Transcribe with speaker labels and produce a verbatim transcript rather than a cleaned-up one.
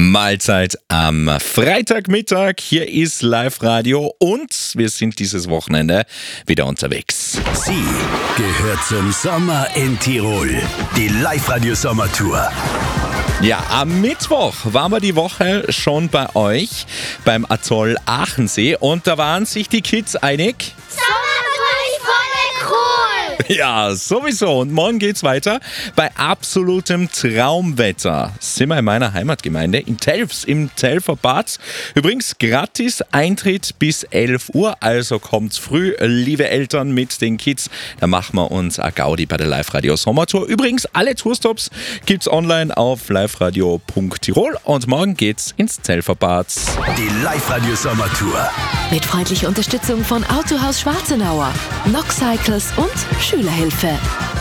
Speaker 1: Mahlzeit am Freitagmittag. Hier ist Live-Radio und wir sind dieses Wochenende wieder unterwegs.
Speaker 2: Sie gehört zum Sommer in Tirol. Die Live-Radio-Sommertour.
Speaker 1: Ja, am Mittwoch waren wir die Woche schon bei euch beim Atoll Aachensee und da waren sich die Kids einig. Ja, sowieso. Und morgen geht's weiter bei absolutem Traumwetter. Sind wir in meiner Heimatgemeinde in Telfs, im Telfer Bad. Übrigens gratis Eintritt bis elf Uhr, also kommt früh, liebe Eltern mit den Kids. Da machen wir uns a Gaudi bei der Live-Radio Sommertour. Übrigens, alle Tourstops gibt's online auf liveradio punkt tirol und morgen geht's ins Telfer Bad.
Speaker 2: Die Live-Radio Sommertour.
Speaker 3: Mit freundlicher Unterstützung von Autohaus Schwarzenauer, Nox Cycles und Schülerhilfe.